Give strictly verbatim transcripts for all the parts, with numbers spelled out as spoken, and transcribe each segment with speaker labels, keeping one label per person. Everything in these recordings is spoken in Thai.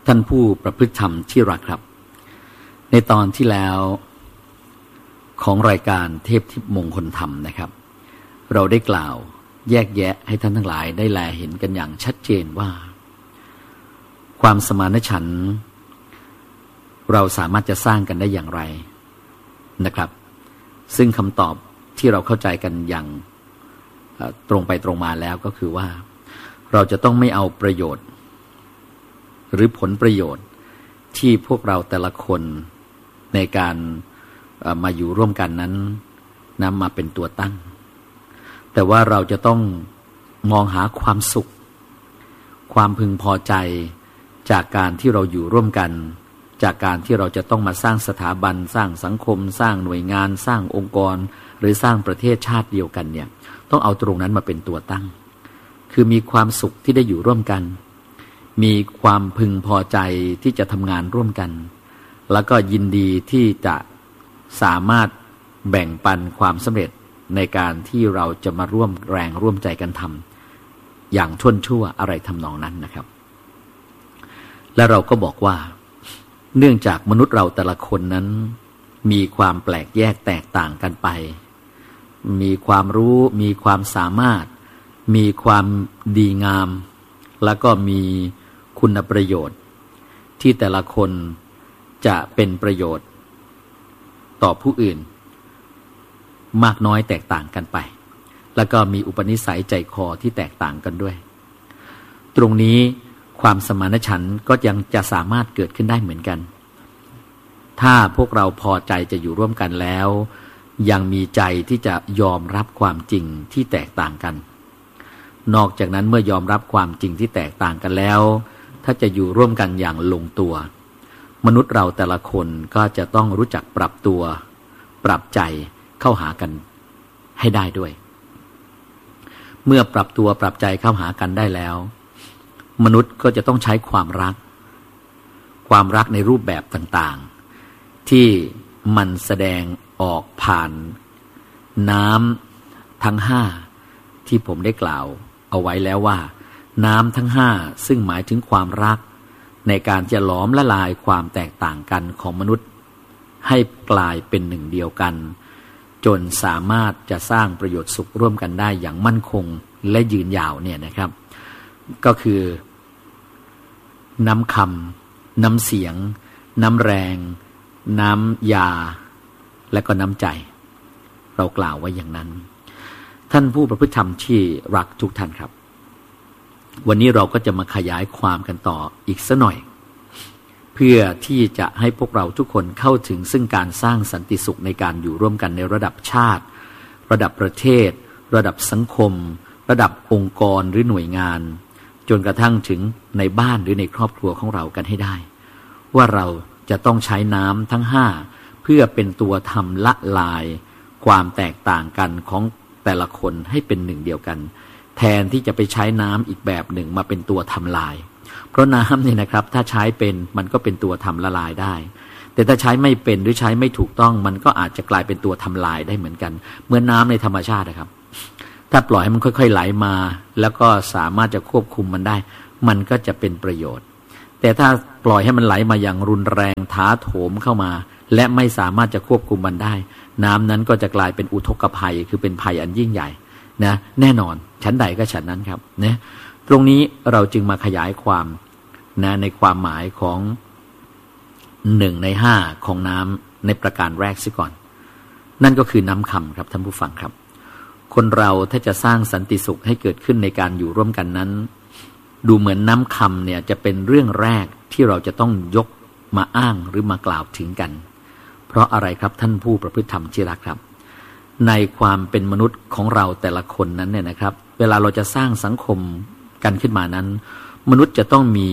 Speaker 1: ท่านผู้ประพฤติธรรมที่รักครับในตอนที่แล้วของรายการเทพทิพย์มงคลธรรมนะครับเราได้กล่าวแยกแยะให้ท่านทั้งหลายได้แลเห็นกันอย่างชัดเจนว่าความสมานฉันท์เราสามารถจะสร้างกันได้อย่างไรนะครับซึ่งคำตอบที่เราเข้าใจกันอย่างตรงไปตรงมาแล้วก็คือว่าเราจะต้องไม่เอาประโยชน์หรือผลประโยชน์ที่พวกเราแต่ละคนในการมาอยู่ร่วมกันนั้นนำมาเป็นตัวตั้งแต่ว่าเราจะต้องมองหาความสุขความพึงพอใจจากการที่เราอยู่ร่วมกันจากการที่เราจะต้องมาสร้างสถาบันสร้างสังคมสร้างหน่วยงานสร้างองค์กรหรือสร้างประเทศชาติเดียวกันเนี่ยต้องเอาตรงนั้นมาเป็นตัวตั้งคือมีความสุขที่ได้อยู่ร่วมกันมีความพึงพอใจที่จะทำงานร่วมกันแล้วก็ยินดีที่จะสามารถแบ่งปันความสำเร็จในการที่เราจะมาร่วมแรงร่วมใจกันทำอย่างท่วนชั่วอะไรทำนองนั้นนะครับและเราก็บอกว่าเนื่องจากมนุษย์เราแต่ละคนนั้นมีความแปลกแยกแตกต่างกันไปมีความรู้มีความสามารถมีความดีงามแล้วก็มีคุณประโยชน์ที่แต่ละคนจะเป็นประโยชน์ต่อผู้อื่นมากน้อยแตกต่างกันไปแล้วก็มีอุปนิสัยใจคอที่แตกต่างกันด้วยตรงนี้ความสมานฉันท์ก็ยังจะสามารถเกิดขึ้นได้เหมือนกันถ้าพวกเราพอใจจะอยู่ร่วมกันแล้วยังมีใจที่จะยอมรับความจริงที่แตกต่างกันนอกจากนั้นเมื่อยอมรับความจริงที่แตกต่างกันแล้วถ้าจะอยู่ร่วมกันอย่างลงตัวมนุษย์เราแต่ละคนก็จะต้องรู้จักปรับตัวปรับใจเข้าหากันให้ได้ด้วยเมื่อปรับตัวปรับใจเข้าหากันได้แล้วมนุษย์ก็จะต้องใช้ความรักความรักในรูปแบบต่างๆที่มันแสดงออกผ่านน้ำทั้งห้าที่ผมได้กล่าวเอาไว้แล้วว่าน้ำทั้งห้าซึ่งหมายถึงความรักในการจะหลอมละลายความแตกต่างกันของมนุษย์ให้กลายเป็นหนึ่งเดียวกันจนสามารถจะสร้างประโยชน์สุขร่วมกันได้อย่างมั่นคงและยืนยาวเนี่ยนะครับก็คือน้ำคำน้ำเสียงน้ำแรงน้ำยาและก็น้ำใจเรากล่าวไว้อย่างนั้นท่านผู้ประพฤติธรรมที่รักทุกท่านครับวันนี้เราก็จะมาขยายความกันต่ออีกสักหน่อยเพื่อที่จะให้พวกเราทุกคนเข้าถึงซึ่งการสร้างสันติสุขในการอยู่ร่วมกันในระดับชาติระดับประเทศระดับสังคมระดับองค์กรหรือหน่วยงานจนกระทั่งถึงในบ้านหรือในครอบครัวของเรากันให้ได้ว่าเราจะต้องใช้น้ำทั้งห้าเพื่อเป็นตัวทำละลายความแตกต่างกันของแต่ละคนให้เป็นหนึ่งเดียวกันแทนที่จะไปใช้น้ำอีกแบบหนึ่งมาเป็นตัวทำลายเพราะน้ำเนี่ยนะครับถ้าใช้เป็นมันก็เป็นตัวทำละลายได้แต่ถ้าใช้ไม่เป็นหรือใช้ไม่ถูกต้องมันก็อาจจะกลายเป็นตัวทำลายได้เหมือนกันเหมือนน้ำในธรรมชาตินะครับถ้าปล่อยให้มันค่อยๆไหลมาแล้วก็สามารถจะควบคุมมันได้มันก็จะเป็นประโยชน์แต่ถ้าปล่อยให้มันไหลมาอย่างรุนแรงท้าโถมเข้ามาและไม่สามารถจะควบคุมมันได้น้ำนั้นก็จะกลายเป็นอุทกภัยคือเป็นภัยอันยิ่งใหญ่นะแน่นอนชั้นใดก็ฉันนั้นครับนะตรงนี้เราจึงมาขยายความนะในความหมายของหนึ่งในห้าของน้ำในประการแรกซิก่อนนั่นก็คือน้ำคำครับท่านผู้ฟังครับคนเราถ้าจะสร้างสันติสุขให้เกิดขึ้นในการอยู่ร่วมกันนั้นดูเหมือนน้ำคำเนี่ยจะเป็นเรื่องแรกที่เราจะต้องยกมาอ้างหรือมากล่าวถึงกันเพราะอะไรครับท่านผู้ประพฤติธรรมที่รักครับในความเป็นมนุษย์ของเราแต่ละคนนั้นเนี่ยนะครับเวลาเราจะสร้างสังคมกันขึ้นมานั้นมนุษย์จะต้องมี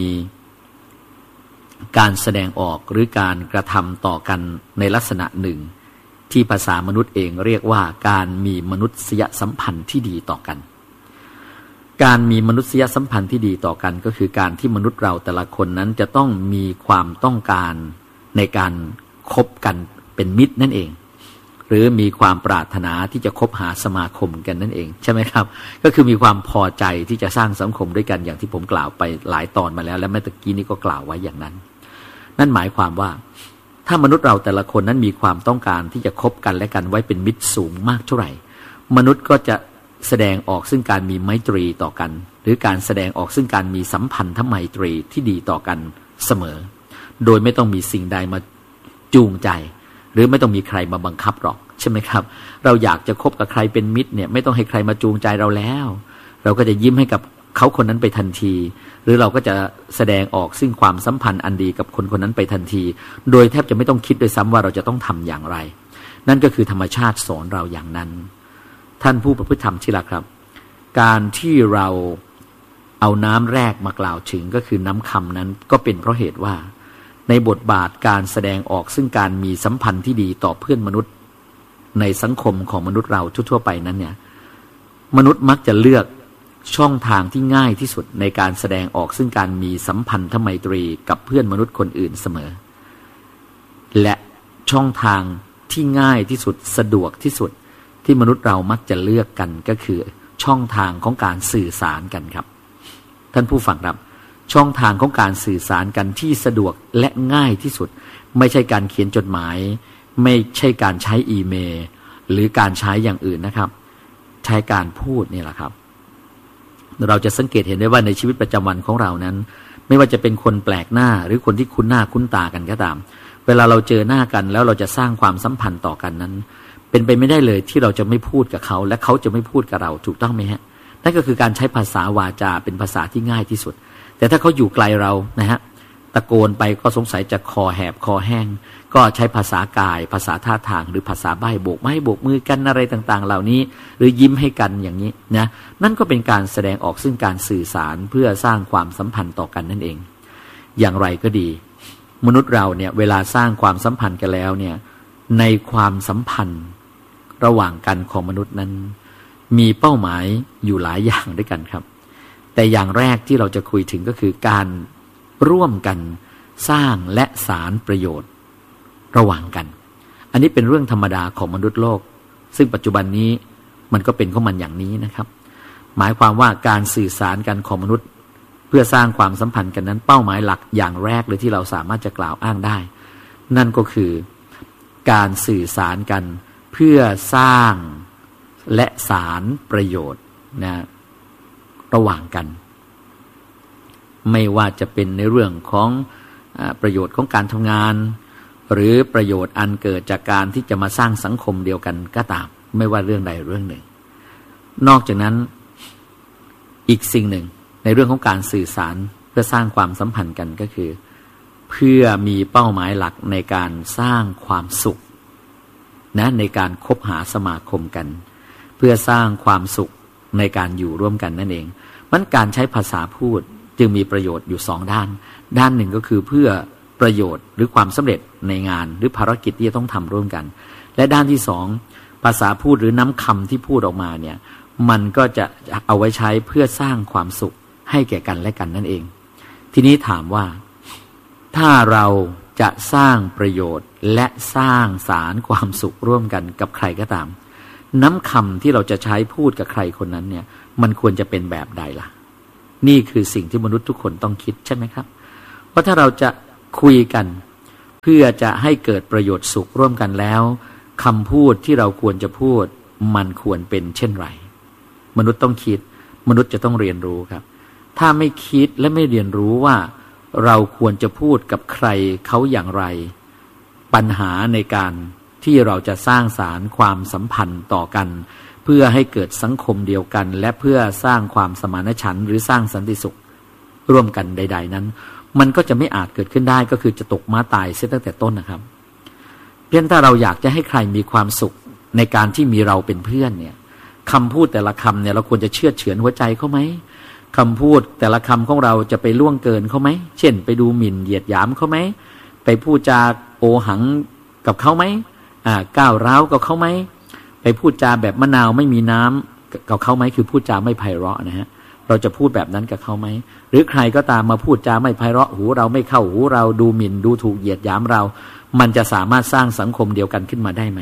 Speaker 1: การแสดงออกหรือการกระทำต่อกันในลักษณะหนึ่งที่ภาษามนุษย์เองเรียกว่าการมีมนุษยสัมพันธ์ที่ดีต่อกันการมีมนุษยสัมพันธ์ที่ดีต่อกันก็คือการที่มนุษย์เราแต่ละคนนั้นจะต้องมีความต้องการในการคบกันเป็นมิตรนั่นเองหรือมีความปรารถนาที่จะคบหาสมาคมกันนั่นเองใช่ไหมครับก็คือมีความพอใจที่จะสร้างสังคมด้วยกันอย่างที่ผมกล่าวไปหลายตอนมาแล้วและเมื่อกี้นี้ก็กล่าวไว้อย่างนั้นนั่นหมายความว่าถ้ามนุษย์เราแต่ละคนนั้นมีความต้องการที่จะคบกันและกันไว้เป็นมิตรสูงมากเท่าไหร่มนุษย์ก็จะแสดงออกซึ่งการมีไมตรีต่อกันหรือการแสดงออกซึ่งการมีสัมพันธไมตรีที่ดีต่อกันเสมอโดยไม่ต้องมีสิ่งใดมาจูงใจหรือไม่ต้องมีใครมาบังคับหรอกใช่ไหมครับเราอยากจะคบกับใครเป็นมิตรเนี่ยไม่ต้องให้ใครมาจูงใจเราแล้วเราก็จะยิ้มให้กับเขาคนนั้นไปทันทีหรือเราก็จะแสดงออกซึ่งความสัมพันธ์อันดีกับคนคนนั้นไปทันทีโดยแทบจะไม่ต้องคิดด้วยซ้ำว่าเราจะต้องทำอย่างไรนั่นก็คือธรรมชาติสอนเราอย่างนั้นท่านผู้ประพฤติธรรมที่รักครับการที่เราเอาน้ำแรกมากล่าวถึงก็คือน้ำคำนั้นก็เป็นเพราะเหตุว่าในบทบาทการแสดงออกซึ่งการมีสัมพันธ์ที่ดีต่อเพื่อนมนุษย์ในสังคมของมนุษย์เราทั่วๆไปนั้นเนี่ยมนุษย์มักจะเลือกช่องทางที่ง่ายที่สุดในการแสดงออกซึ่งการมีสัมพันธไมตรีกับเพื่อนมนุษย์คนอื่นเสมอและช่องทางที่ง่ายที่สุดสะดวกที่สุดที่มนุษย์เรามักจะเลือกกันก็คือช่องทางของการสื่อสารกันครับท่านผู้ฟังครับช่องทางของการสื่อสารกันที่สะดวกและง่ายที่สุดไม่ใช่การเขียนจดหมายไม่ใช่การใช้อีเมลหรือการใช้อย่างอื่นนะครับใช้การพูดนี่แหละครับเราจะสังเกตเห็นได้ว่าในชีวิตประจำวันของเรานั้นไม่ว่าจะเป็นคนแปลกหน้าหรือคนที่คุ้นหน้าคุ้นตากันก็ตามเวลาเราเจอหน้ากันแล้วเราจะสร้างความสัมพันธ์ต่อกันนั้นเป็นไปไม่ได้เลยที่เราจะไม่พูดกับเขาและเขาจะไม่พูดกับเราถูกต้องไหมฮะนั่นก็คือการใช้ภาษาวาจาเป็นภาษาที่ง่ายที่สุดแต่ถ้าเขาอยู่ไกลเรานะฮะตะโกนไปก็สงสัยจะคอแหบคอแห้งก็ใช้ภาษากายภาษาท่าทางหรือภาษาใบ้โบกไม้โบกมือกันอะไรต่างๆเหล่านี้หรือยิ้มให้กันอย่างนี้นะนั่นก็เป็นการแสดงออกซึ่งการสื่อสารเพื่อสร้างความสัมพันธ์ต่อกันนั่นเองอย่างไรก็ดีมนุษย์เราเนี่ยเวลาสร้างความสัมพันธ์กันแล้วเนี่ยในความสัมพันธ์ระหว่างกันของมนุษย์นั้นมีเป้าหมายอยู่หลายอย่างด้วยกันครับแต่อย่างแรกที่เราจะคุยถึงก็คือการร่วมกันสร้างและสารประโยชน์ระหว่างกันอันนี้เป็นเรื่องธรรมดาของมนุษย์โลกซึ่งปัจจุบันนี้มันก็เป็นของมันอย่างนี้นะครับหมายความว่าการสื่อสารกันของมนุษย์เพื่อสร้างความสัมพันธ์กันนั้นเป้าหมายหลักอย่างแรกเลยที่เราสามารถจะกล่าวอ้างได้นั่นก็คือการสื่อสารกันเพื่อสร้างและสารประโยชน์นะระหว่างกันไม่ว่าจะเป็นในเรื่องของประโยชน์ของการทำงานหรือประโยชน์อันเกิดจากการที่จะมาสร้างสังคมเดียวกันก็ตามไม่ว่าเรื่องใดเรื่องหนึ่งนอกจากนั้นอีกสิ่งหนึ่งในเรื่องของการสื่อสารเพื่อสร้างความสัมพันธ์กันก็คือเพื่อมีเป้าหมายหลักในการสร้างความสุขนะในการคบหาสมาคมกันเพื่อสร้างความสุขในการอยู่ร่วมกันนั่นเองมันการใช้ภาษาพูดจึงมีประโยชน์อยู่สองด้านด้านหนึ่งก็คือเพื่อประโยชน์หรือความสำเร็จในงานหรือภารกิจที่จะต้องทำร่วมกันและด้านที่สองภาษาพูดหรือน้ำคำที่พูดออกมาเนี่ยมันก็จะเอาไว้ใช้เพื่อสร้างความสุขให้แก่กันและกันนั่นเองทีนี้ถามว่าถ้าเราจะสร้างประโยชน์และสร้างสารความสุขร่วมกันกับใครก็ตามน้ำคำที่เราจะใช้พูดกับใครคนนั้นเนี่ยมันควรจะเป็นแบบใดล่ะนี่คือสิ่งที่มนุษย์ทุกคนต้องคิดใช่ไหมครับเพราะถ้าเราจะคุยกันเพื่อจะให้เกิดประโยชน์สุขร่วมกันแล้วคำพูดที่เราควรจะพูดมันควรเป็นเช่นไรมนุษย์ต้องคิดมนุษย์จะต้องเรียนรู้ครับถ้าไม่คิดและไม่เรียนรู้ว่าเราควรจะพูดกับใครเขาอย่างไรปัญหาในการที่เราจะสร้างสารความสัมพันธ์ต่อกันเพื่อให้เกิดสังคมเดียวกันและเพื่อสร้างความสมานฉันท์หรือสร้างสันติสุขร่วมกันใดๆนั้นมันก็จะไม่อาจเกิดขึ้นได้ก็คือจะตกม้าตายเสียตั้งแต่ต้นนะครับเพียงถ้าเราอยากจะให้ใครมีความสุขในการที่มีเราเป็นเพื่อนเนี่ยคำพูดแต่ละคำเนี่ยเราควรจะเชื่อเฉือนหัวใจเขาไหมคำพูดแต่ละคำของเราจะไปล่วงเกินเขาไหมเช่นไปดูหมิ่นเหยียดหยามเขาไหมไปพูดจาโอหังกับเขาไหมอ่าก้าวร้าวกับเขาไหมไปพูดจาแบบมะนาวไม่มีน้ำกับเขาไหมคือพูดจาไม่ไพเราะนะฮะเราจะพูดแบบนั้นกับเขาไหมหรือใครก็ตามมาพูดจาไม่ไพเราะหูเราไม่เข้าหูเราดูหมิ่นดูถูกเหยียดหยามเรามันจะสามารถสร้างสังคมเดียวกันขึ้นมาได้ไหม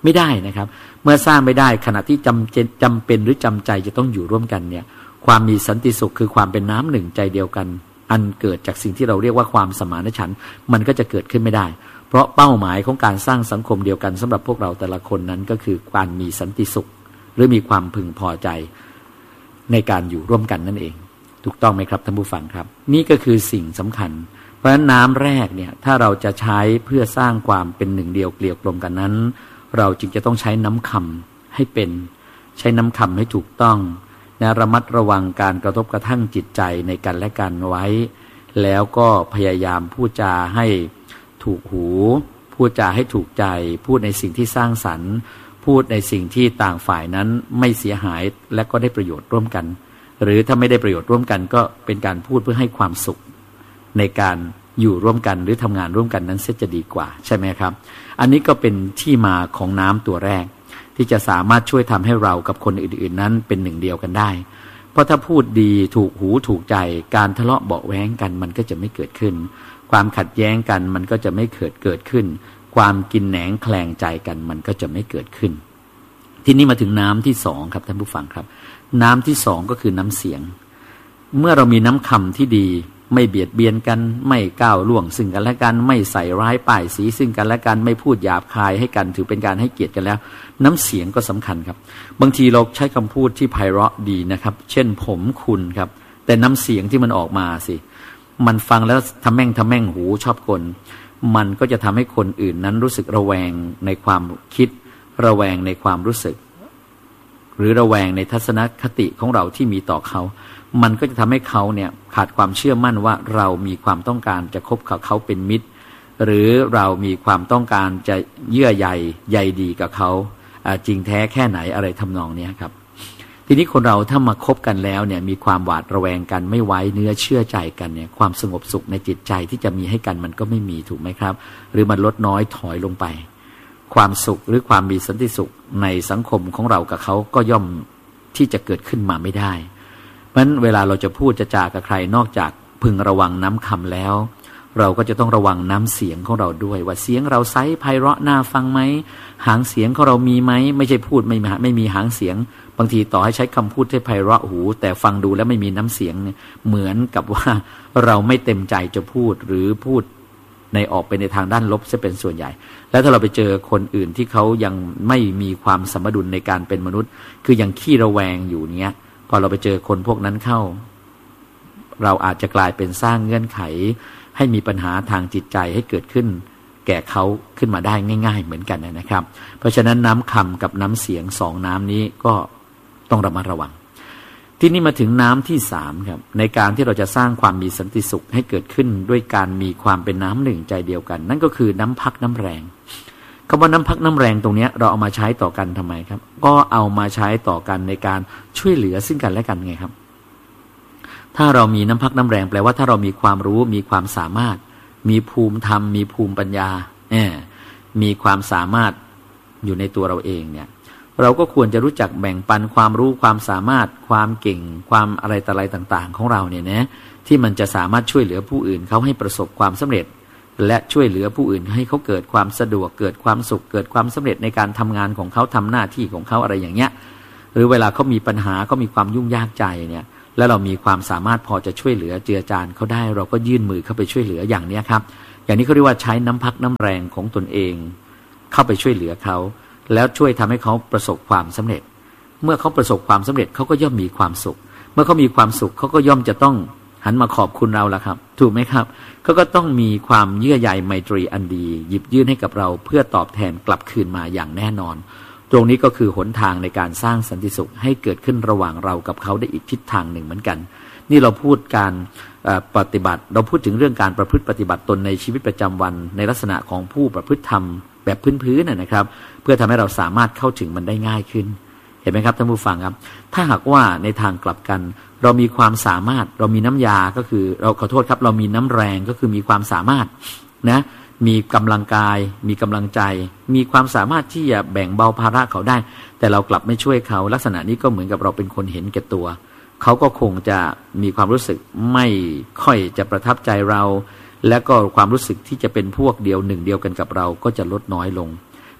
Speaker 1: ไม่ได้นะครับเมื่อสร้างไม่ได้ขณะที่จำจำเป็นหรือจำใจจะต้องอยู่ร่วมกันเนี่ยความมีสันติสุขคือความเป็นน้ำหนึ่งใจเดียวกันอันเกิดจากสิ่งที่เราเรียกว่าความสมานฉันท์มันก็จะเกิดขึ้นไม่ได้เพราะเป้าหมายของการสร้างสังคมเดียวกันสำหรับพวกเราแต่ละคนนั้นก็คือการมีสันติสุขหรือมีความพึงพอใจในการอยู่ร่วมกันนั่นเองถูกต้องไหมครับท่านผู้ฟังครับนี่ก็คือสิ่งสำคัญเพราะฉะนั้นน้ำแรกเนี่ยถ้าเราจะใช้เพื่อสร้างความเป็นหนึ่งเดียวเกลียวกลมกันนั้นเราจึงจะต้องใช้น้ำคำให้เป็นใช้น้ำคำให้ถูกต้องนะระมัดระวังการกระทบกระทั่งจิตใจในกันและกันไว้แล้วก็พยายามพูดจาให้ถูกหูพูดจาให้ถูกใจพูดในสิ่งที่สร้างสรรค์พูดในสิ่งที่ต่างฝ่ายนั้นไม่เสียหายและก็ได้ประโยชน์ร่วมกันหรือถ้าไม่ได้ประโยชน์ร่วมกันก็เป็นการพูดเพื่อให้ความสุขในการอยู่ร่วมกันหรือทำงานร่วมกันนั้นเสียจะดีกว่าใช่ไหมครับอันนี้ก็เป็นที่มาของน้ำตัวแรกที่จะสามารถช่วยทำให้เรากับคนอื่นๆนั้นเป็นหนึ่งเดียวกันได้เพราะถ้าพูดดีถูกหูถูกใจการทะเลาะเบาะแว้งกันมันก็จะไม่เกิดขึ้นความขัดแย้งกันมันก็จะไม่เกิดเกิดขึ้นความกินแหนงแคลงใจกันมันก็จะไม่เกิดขึ้นทีนี้มาถึงน้ำที่สองครับท่านผู้ฟังครับน้ำที่สองก็คือน้ำเสียงเมื่อเรามีน้ำคำที่ดีไม่เบียดเบียนกันไม่ก้าวล่วงซึ่งกันและกันไม่ใส่ร้ายป้ายสีซึ่งกันและกันไม่พูดหยาบคายให้กันถือเป็นการให้เกียรติกันแล้วน้ำเสียงก็สำคัญครับบางทีเราใช้คำพูดที่ไพเราะดีนะครับเช่นผมคุณครับแต่น้ำเสียงที่มันออกมาสิมันฟังแล้วทำแม่งทำแม่งหูชอบกลมันก็จะทำให้คนอื่นนั้นรู้สึกระแวงในความคิดระแวงในความรู้สึกหรือระแวงในทัศนคติของเราที่มีต่อเขามันก็จะทำให้เขาเนี่ยขาดความเชื่อมั่นว่าเรามีความต้องการจะคบกับเขาเป็นมิตรหรือเรามีความต้องการจะเยื่อใยใยดีกับเขาจริงแท้แค่ไหนอะไรทำนองนี้ครับทีนี้คนเราถ้ามาคบกันแล้วเนี่ยมีความหวาดระแวงกันไม่ไว้เนื้อเชื่อใจกันเนี่ยความสงบสุขในจิตใจที่จะมีให้กันมันก็ไม่มีถูกไหมครับหรือมันลดน้อยถอยลงไปความสุขหรือความมีสันติสุขในสังคมของเรากับเขาก็ย่อมที่จะเกิดขึ้นมาไม่ได้เพราะฉะนั้นเวลาเราจะพูดจะจากับใครนอกจากพึงระวังน้ำคำแล้วเราก็จะต้องระวังน้ำเสียงของเราด้วยว่าเสียงเราไซส์ไพเราะน่าฟังไหมหางเสียงของเรามีไหมไม่ใช่พูดไม่ไม่มีหางเสียงบางทีต่อให้ใช้คำพูดที่ไพเราะหูแต่ฟังดูแล้วไม่มีน้ำเสียงเนี่ยเหมือนกับว่าเราไม่เต็มใจจะพูดหรือพูดในออกไปในทางด้านลบจะเป็นส่วนใหญ่แล้วถ้าเราไปเจอคนอื่นที่เขายังไม่มีความสมดุลในการเป็นมนุษย์คือยังขี้ระแวงอยู่เนี้ยพอเราไปเจอคนพวกนั้นเข้าเราอาจจะกลายเป็นสร้างเงื่อนไขให้มีปัญหาทางจิตใจให้เกิดขึ้นแก่เขาขึ้นมาได้ง่ายๆเหมือนกันนะครับเพราะฉะนั้นน้ำคำกับน้ำเสียงสองน้ำนี้ก็ต้องระมัดระวังที่นี่มาถึงน้ำที่สามครับในการที่เราจะสร้างความมีสันติสุขให้เกิดขึ้นด้วยการมีความเป็นน้ำหนึ่งใจเดียวกันนั่นก็คือน้ำพักน้ำแรงคำว่าน้ำพักน้ำแรงตรงนี้เราเอามาใช้ต่อกันทำไมครับก็เอามาใช้ต่อกันในการช่วยเหลือซึ่งกันและกันไงครับถ้าเรามีน้ำพักน้ำแรงแปลว่าถ้าเรามีความรู้มีความสามารถมีภูมิธรรมมีภูมิปัญญาเออมีความสามารถอยู่ในตัวเราเองเนี่ยเราก็ควรจะรู้จักแบ่งปันความรู้ความสามารถความเก่งความอะไรต่ออะไรต่างๆของเราเนี่ยนะที่มันจะสามารถช่วยเหลือผู้อื่นเขาให้ประสบความสำเร็จและช่วยเหลือผู้อื่นให้เขาเกิดความสะดวกเกิดความสุขเกิดความสำเร็จในการทำงานของเขาทำหน้าที่ของเขาอะไรอย่างเงี้ยหรือเวลาเขามีปัญหาเขามีความยุ่งยากใจเนี่ยแล้วเรามีความสามารถพอจะช่วยเหลือเจือจานเขาได้เราก็ยื่นมือเข้าไปช่วยเหลืออย่างนี้ครับอย่างนี้เขาเรียกว่าใช้น้ำพักน้ำแรงของตนเองเข้าไปช่วยเหลือเขาแล้วช่วยทำให้เขาประสบความสำเร็จเมื่อเขาประสบความสำเร็จเขาก็ย่อมมีความสุขเมื่อเขามีความสุขเขาก็ย่อมจะต้องหันมาขอบคุณเราละครับถูกไหมครับเขาก็ต้องมีความเยื่อใยไมตรีอันดีหยิบยื่นให้กับเราเพื่อตอบแทนกลับคืนมาอย่างแน่นอนตรงนี้ก็คือหนทางในการสร้างสันติสุขให้เกิดขึ้นระหว่างเรากับเขาได้อีกทิศทางหนึ่งเหมือนกันนี่เราพูดการปฏิบัติเราพูดถึงเรื่องการประพฤติปฏิบัติตนในชีวิตประจำวันในลักษณะของผู้ประพฤติธรรมแบบพื้นๆนะครับเพื่อทำให้เราสามารถเข้าถึงมันได้ง่ายขึ้นเห็นไหมครับท่านผู้ฟังครับถ้าหากว่าในทางกลับกันเรามีความสามารถเรามีน้ำยาก็คือเราขอโทษครับเรามีน้ำแรงก็คือมีความสามารถนะมีกำลังกายมีกำลังใจมีความสามารถที่จะแบ่งเบาภาระเขาได้แต่เรากลับไม่ช่วยเขาลักษณะนี้ก็เหมือนกับเราเป็นคนเห็นแก่ตัวเขาก็คงจะมีความรู้สึกไม่ค่อยจะประทับใจเราและก็ความรู้สึกที่จะเป็นพวกเดียวหนึ่งเดียวกันกับเราก็จะลดน้อยลง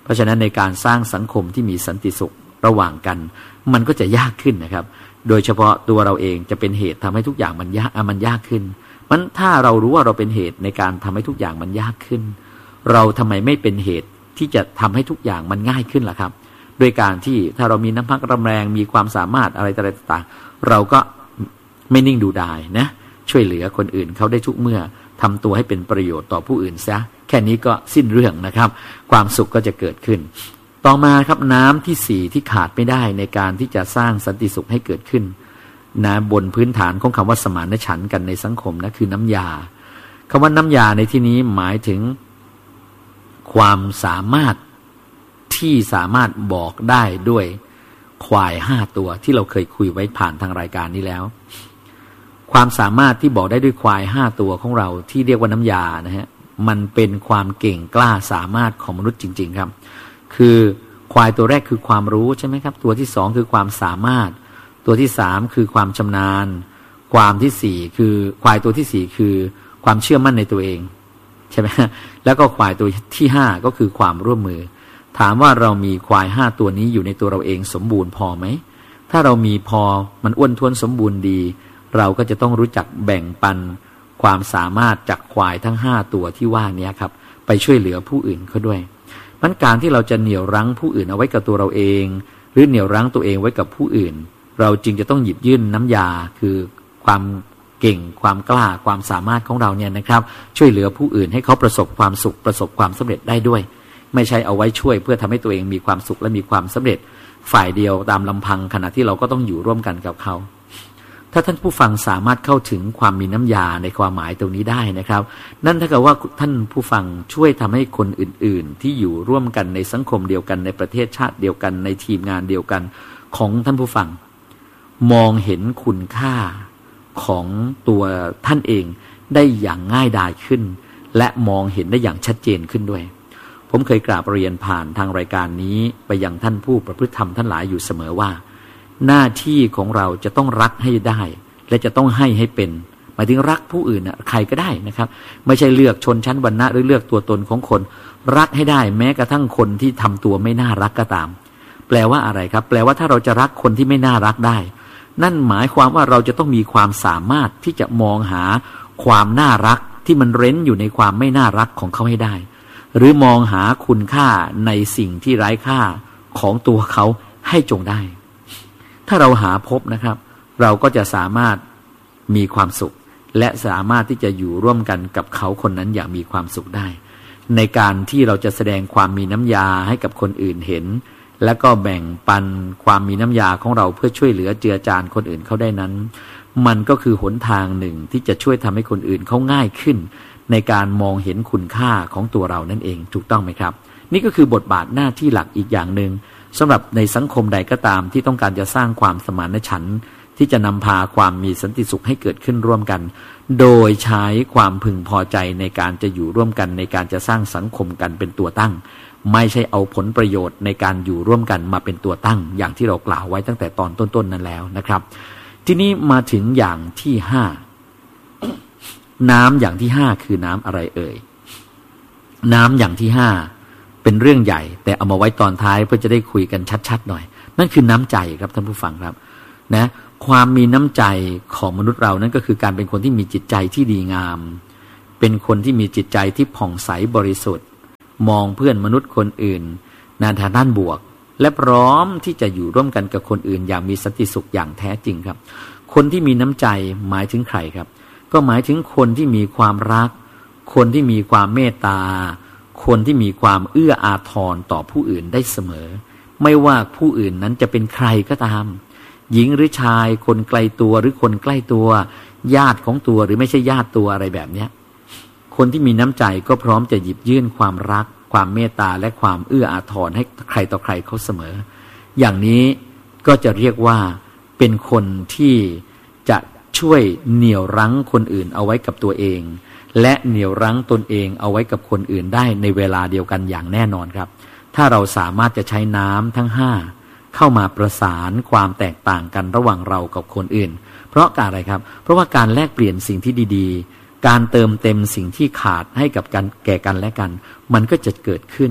Speaker 1: เพราะฉะนั้นในการสร้างสังคมที่มีสันติสุขระหว่างกันมันก็จะยากขึ้นนะครับโดยเฉพาะตัวเราเองจะเป็นเหตุทำให้ทุกอย่างมันยากมันยากขึ้นมันถ้าเรารู้ว่าเราเป็นเหตุในการทำให้ทุกอย่างมันยากขึ้นเราทำไมไม่เป็นเหตุที่จะทำให้ทุกอย่างมันง่ายขึ้นล่ะครับโดยการที่ถ้าเรามีน้ำพักน้ำแรงมีความสามารถอะไรต่างๆเราก็ไม่นิ่งดูดายนะช่วยเหลือคนอื่นเขาได้ทุกเมื่อทำตัวให้เป็นประโยชน์ต่อผู้อื่นซะแค่นี้ก็สิ้นเรื่องนะครับความสุขก็จะเกิดขึ้นต่อมาครับน้ำที่สี่ที่ขาดไม่ได้ในการที่จะสร้างสันติสุขให้เกิดขึ้นนะบนพื้นฐานของคำว่าสมานฉันท์กันในสังคมนะคือน้ำยาคำว่าน้ำยาในที่นี้หมายถึงความสามารถที่สามารถบอกได้ด้วยควายห้าตัวที่เราเคยคุยไว้ผ่านทางรายการนี้แล้วความสามารถที่บอกได้ด้วยควายห้าตัวของเราที่เรียกว่าน้ำยานะฮะมันเป็นความเก่งกล้าสามารถของมนุษย์จริงๆครับคือควายตัวแรกคือความรู้ใช่ไหมครับตัวที่สองคือความสามารถตัวที่สามคือความชำนาญความที่สี่คือควายตัวที่สี่คือความเชื่อมั่นในตัวเองใช่ไหมแล้วก็ควายตัวที่ห้าก็คือความร่วมมือถามว่าเรามีควายห้าตัวนี้อยู่ในตัวเราเองสมบูรณ์พอไหมถ้าเรามีพอมันอ้วนท้วนสมบูรณ์ดีเราก็จะต้องรู้จักแบ่งปันความสามารถจากควายทั้งห้าตัวที่ว่านี้ครับไปช่วยเหลือผู้อื่นเขาด้วยมันการที่เราจะเหนี่ยวรั้งผู้อื่นเอาไว้กับตัวเราเองหรือเหนี่ยวรั้งตัวเองไว้กับผู้อื่นเราจึงจะต้องหยิบยื่นน้ำยาคือความเก่งความกล้าความสามารถของเราเนี่ยนะครับช่วยเหลือผู้อื่นให้เขาประสบความสุขประสบความสำเร็จได้ด้วยไม่ใช่เอาไว้ช่วยเพื่อทำให้ตัวเองมีความสุขและมีความสำเร็จฝ่ายเดียวตามลำพังขณะที่เราก็ต้องอยู่ร่วมกันกับเขาถ้าท่านผู้ฟังสามารถเข้าถึงความมีน้ำยาในความหมายตรงนี้ได้นะครับนั่นถ้าเกิดว่าท่านผู้ฟังช่วยทำให้คนอื่นๆที่อยู่ร่วมกันในสังคมเดียวกันในประเทศชาติเดียวกันในทีมงานเดียวกันของท่านผู้ฟังมองเห็นคุณค่าของตัวท่านเองได้อย่างง่ายดายขึ้นและมองเห็นได้อย่างชัดเจนขึ้นด้วยผมเคยกราบเรียนผ่านทางรายการนี้ไปยังท่านผู้ประพฤติธรรมท่านหลายอยู่เสมอว่าหน้าที่ของเราจะต้องรักให้ได้และจะต้องให้ให้เป็นหมายถึงรักผู้อื่นนะใครก็ได้นะครับไม่ใช่เลือกชนชั้นวรรณะหรือเลือกตัวตนของคนรักให้ได้แม้กระทั่งคนที่ทำตัวไม่น่ารักก็ตามแปลว่าอะไรครับแปลว่าถ้าเราจะรักคนที่ไม่น่ารักได้นั่นหมายความว่าเราจะต้องมีความสามารถที่จะมองหาความน่ารักที่มันเร้นอยู่ในความไม่น่ารักของเขาให้ได้หรือมองหาคุณค่าในสิ่งที่ไร้ค่าของตัวเขาให้จงได้ถ้าเราหาพบนะครับเราก็จะสามารถมีความสุขและสามารถที่จะอยู่ร่วมกันกับเขาคนนั้นอย่างมีความสุขได้ในการที่เราจะแสดงความมีน้ำยาให้กับคนอื่นเห็นและก็แบ่งปันความมีน้ำยาของเราเพื่อช่วยเหลือเจือจานคนอื่นเขาได้นั้นมันก็คือหนทางหนึ่งที่จะช่วยทำให้คนอื่นเขาง่ายขึ้นในการมองเห็นคุณค่าของตัวเรานั่นเองถูกต้องไหมครับนี่ก็คือบทบาทหน้าที่หลักอีกอย่างหนึ่งสำหรับในสังคมใดก็ตามที่ต้องการจะสร้างความสมานฉันท์ที่จะนำพาความมีสันติสุขให้เกิดขึ้นร่วมกันโดยใช้ความพึงพอใจในการจะอยู่ร่วมกันในการจะสร้างสังคมกันเป็นตัวตั้งไม่ใช่เอาผลประโยชน์ในการอยู่ร่วมกันมาเป็นตัวตั้งอย่างที่เรากล่าวไว้ตั้งแต่ตอนต้นๆนั้นแล้วนะครับทีนี้มาถึงอย่างที่ห้าน้ำอย่างที่ห้าคือน้ำอะไรเอ่ยน้ำอย่างที่ห้าเป็นเรื่องใหญ่แต่เอามาไว้ตอนท้ายเพื่อจะได้คุยกันชัดๆหน่อยนั่นคือน้ำใจครับท่านผู้ฟังครับนะความมีน้ำใจของมนุษย์เรานั่นก็คือการเป็นคนที่มีจิตใจที่ดีงามเป็นคนที่มีจิตใจที่ผ่องใสบริสุทธิ์มองเพื่อนมนุษย์คนอื่นในทางด้านบวกและพร้อมที่จะอยู่ร่วมกันกับคนอื่นอย่างมีสันติสุขอย่างแท้จริงครับคนที่มีน้ำใจหมายถึงใครครับก็หมายถึงคนที่มีความรักคนที่มีความเมตตาคนที่มีความเอื้ออาทรต่อผู้อื่นได้เสมอไม่ว่าผู้อื่นนั้นจะเป็นใครก็ตามหญิงหรือชายคนไกลตัวหรือคนใกล้ตัวญาติของตัวหรือไม่ใช่ญาติตัวอะไรแบบนี้คนที่มีน้ำใจก็พร้อมจะหยิบยื่นความรักความเมตตาและความเอื้ออาทรให้ใครต่อใครเขาเสมออย่างนี้ก็จะเรียกว่าเป็นคนที่จะช่วยเหนี่ยวรั้งคนอื่นเอาไว้กับตัวเองและเหนี่ยวรั้งตนเองเอาไว้กับคนอื่นได้ในเวลาเดียวกันอย่างแน่นอนครับถ้าเราสามารถจะใช้น้ำทั้งห้าเข้ามาประสานความแตกต่างกันระหว่างเรากับคนอื่นเพราะการอะไรครับเพราะว่าการแลกเปลี่ยนสิ่งที่ดีๆการเติมเต็มสิ่งที่ขาดให้กับกันแก่กันและกันมันก็จะเกิดขึ้น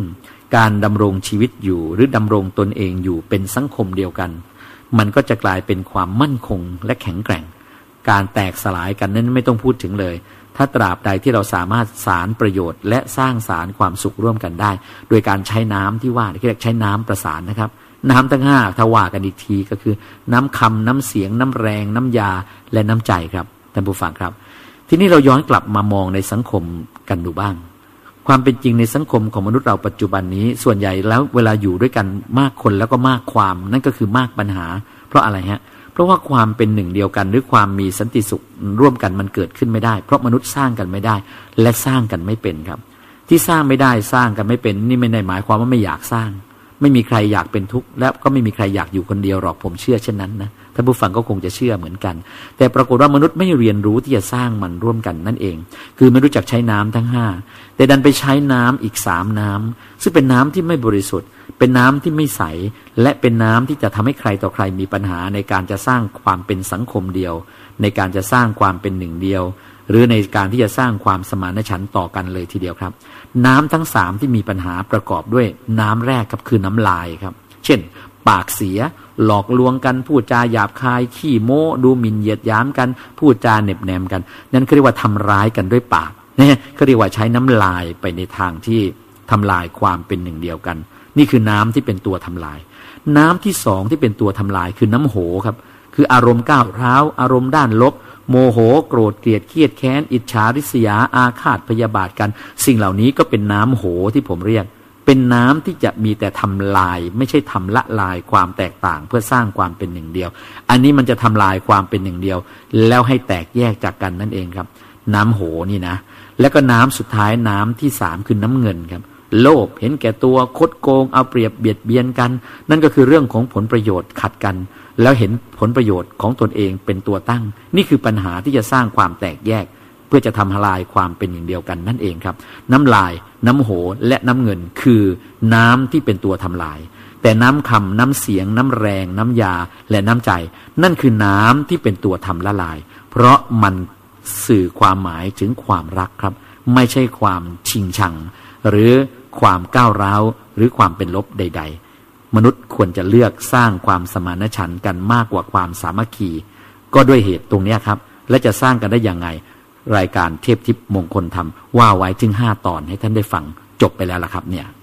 Speaker 1: การดำรงชีวิตอยู่หรือดำรงตนเองอยู่เป็นสังคมเดียวกันมันก็จะกลายเป็นความมั่นคงและแข็งแกร่งการแตกสลายกันนั้นไม่ต้องพูดถึงเลยถ้าตราบใดที่เราสามารถสารประโยชน์และสร้างสารความสุขร่วมกันได้โดยการใช้น้ำที่ว่าที่เรียกใช้น้ำประสานนะครับน้ำทั้งห้าถ้าว่ากันอีกทีก็คือน้ำคำน้ำเสียงน้ำแรงน้ำยาและน้ำใจครับท่านผู้ฟังครับทีนี้เราย้อนกลับมามองในสังคมกันดูบ้างความเป็นจริงในสังคมของมนุษย์เราปัจจุบันนี้ส่วนใหญ่แล้วเวลาอยู่ด้วยกันมากคนแล้วก็มากความนั่นก็คือมากปัญหาเพราะอะไรฮะเพราะว่าความเป็นหนึ่งเดียวกันหรือความมีสันติสุขร่วมกันมันเกิดขึ้นไม่ได้เพราะมนุษย์สร้างกันไม่ได้และสร้างกันไม่เป็นครับที่สร้างไม่ได้สร้างกันไม่เป็นนี่ไม่ได้หมายความว่าไม่อยากสร้างไม่มีใครอยากเป็นทุกข์และก็ไม่มีใครอยากอยู่คนเดียวหรอกผมเชื่อเช่นนั้นนะท่านผู้ฟังก็คงจะเชื่อเหมือนกันแต่ปรากฏว่ามนุษย์ไม่เรียนรู้ที่จะสร้างมันร่วมกันนั่นเองคือไม่รู้จักใช้น้ำทั้งห้าแต่ดันไปใช้น้ำอีกสามน้ำซึ่งเป็นน้ำที่ไม่บริสุทธิ์เป็นน้ำที่ไม่ใสและเป็นน้ำที่จะทำให้ใครต่อใครมีปัญหาในการจะสร้างความเป็นสังคมเดียวในการจะสร้างความเป็นหนึ่งเดียวหรือในการที่จะสร้างความสมานฉันท์ต่อกันเลยทีเดียวครับน้ำทั้งสามที่มีปัญหาประกอบด้วยน้ำแรกครับคือน้ำลายครับเช่นปากเสียหลอกลวงกันพูดจาหยาบคายขี้โม้ดูหมิ่นเหยียดหยามกันพูดจาเหน็บแนมกันนั่นเขาเรียกว่าทำร้ายกันด้วยปากเนี่ยเขาเรียกว่าใช้น้ำลายไปในทางที่ทำลายความเป็นหนึ่งเดียวกันนี่คือน้ำที่เป็นตัวทำลายน้ำที่สองที่เป็นตัวทำลายคือน้ำโหครับคืออารมณ์ก้าวร้าวอารมณ์ด้านลบโมโหโกรธเกลียดเครียดแค้นอิจฉาริษยาอาฆาตพยาบาทกันสิ่งเหล่านี้ก็เป็นน้ำโหที่ผมเรียกเป็นน้ำที่จะมีแต่ทำลายไม่ใช่ทำละลายความแตกต่างเพื่อสร้างความเป็นหนึ่งเดียวอันนี้มันจะทำลายความเป็นหนึ่งเดียวแล้วให้แตกแยกจากกันนั่นเองครับน้ำโหนี่นะแล้วก็น้ำสุดท้ายน้ำที่สามคือน้ำเงินครับโลภเห็นแก่ตัวคดโกงเอาเปรียบเบียดเบียนกันนั่นก็คือเรื่องของผลประโยชน์ขัดกันแล้วเห็นผลประโยชน์ของตนเองเป็นตัวตั้งนี่คือปัญหาที่จะสร้างความแตกแยกเพื่อจะทำลายความเป็นอย่างเดียวกันนั่นเองครับน้ำลายน้ำโหและน้ำเงินคือน้ำที่เป็นตัวทำลายแต่น้ำคำน้ำเสียงน้ำแรงน้ำยาและน้ำใจนั่นคือน้ำที่เป็นตัวทำละลายเพราะมันสื่อความหมายถึงความรักครับไม่ใช่ความชิงชังหรือความก้าวร้าวหรือความเป็นลบใดๆมนุษย์ควรจะเลือกสร้างความสมานฉันท์กันมากกว่าความสามัคคีก็ด้วยเหตุตรงนี้ครับและจะสร้างกันได้อย่างไงรายการเทพทิพย์มงคลธรรมว่าไว้ถึงห้าตอนให้ท่านได้ฟังจบไปแล้วล่ะครับเนี่ย